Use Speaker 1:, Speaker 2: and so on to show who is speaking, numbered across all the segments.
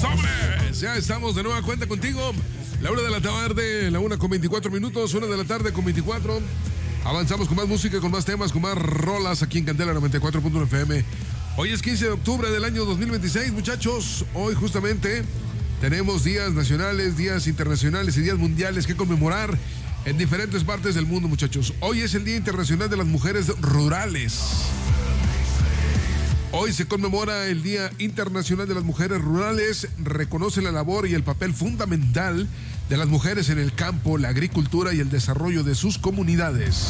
Speaker 1: ¡Sobres! Ya estamos de nueva cuenta contigo. La 1 de la tarde, la 1 con 24 minutos, 1 de la tarde con 24. Avanzamos con más música, con más temas, con más rolas aquí en Candela 94.1 FM. Hoy es 15 de octubre del año 2026, muchachos. Hoy justamente tenemos días nacionales, días internacionales y días mundiales que conmemorar en diferentes partes del mundo, muchachos. Hoy es el Día Internacional de las Mujeres Rurales. Hoy se conmemora el Día Internacional de las Mujeres Rurales. Reconoce la labor y el papel fundamental de las mujeres en el campo, la agricultura y el desarrollo de sus comunidades.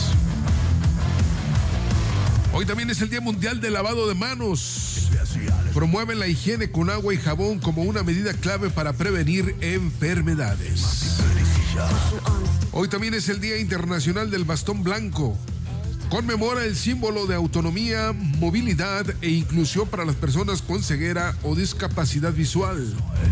Speaker 1: Hoy también es el Día Mundial del Lavado de Manos. Promueve la higiene con agua y jabón como una medida clave para prevenir enfermedades. Hoy también es el Día Internacional del Bastón Blanco. Conmemora el símbolo de autonomía, movilidad e inclusión para las personas con ceguera o discapacidad visual.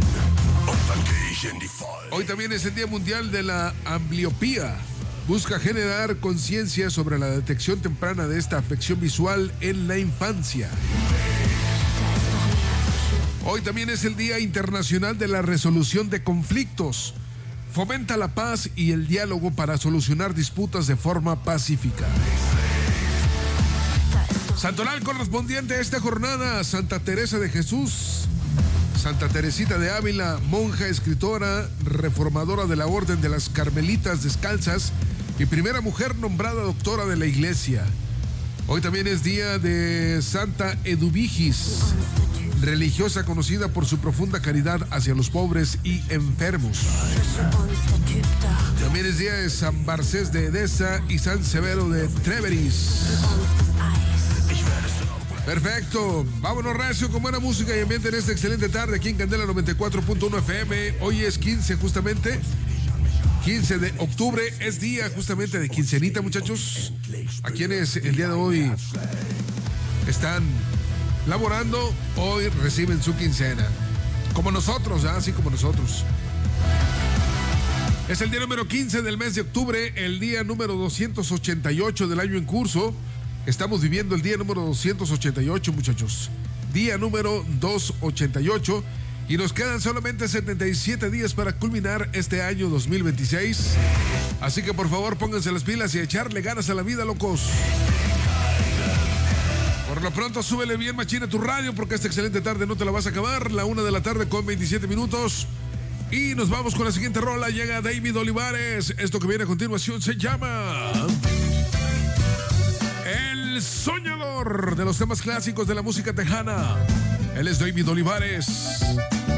Speaker 1: Hoy también es el Día Mundial de la Ambliopía. Busca generar conciencia sobre la detección temprana de esta afección visual en la infancia. Hoy también es el Día Internacional de la Resolución de Conflictos. Fomenta la paz y el diálogo para solucionar disputas de forma pacífica. Santoral correspondiente a esta jornada: Santa Teresa de Jesús, Santa Teresita de Ávila, monja, escritora, reformadora de la Orden de las Carmelitas Descalzas y primera mujer nombrada doctora de la Iglesia. Hoy también es día de Santa Eduvigis, religiosa conocida por su profunda caridad hacia los pobres y enfermos. También es día de San Barcés de Edesa y San Severo de Treveris. Perfecto, vámonos recio con buena música y ambiente en esta excelente tarde aquí en Candela 94.1 FM. Hoy es 15 justamente, 15 de octubre, es día justamente de quincenita, muchachos. A quienes el día de hoy están laborando, hoy reciben su quincena. Como nosotros, así como nosotros. Es el día número 15 del mes de octubre, el día número 288 del año en curso. Estamos viviendo el día número 288, muchachos. Día número 288. Y nos quedan solamente 77 días para culminar este año 2026. Así que por favor pónganse las pilas y echarle ganas a la vida, locos. Por lo pronto súbele bien machina tu radio porque esta excelente tarde no te la vas a acabar. La 1 de la tarde con 27 minutos. Y nos vamos con la siguiente rola. Llega David Olivares. Esto que viene a continuación se llama El Soñador, de los temas clásicos de la música tejana. Él es David Olivares.